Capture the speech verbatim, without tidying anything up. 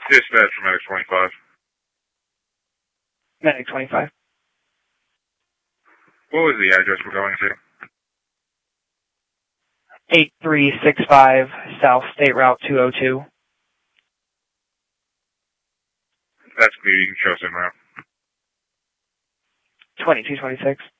Dispatch from Medic twenty-five. Medic twenty-five. What was the address we're going to? eight three six five South State Route two oh two. That's clear. You can show us in route. twenty-two twenty-six.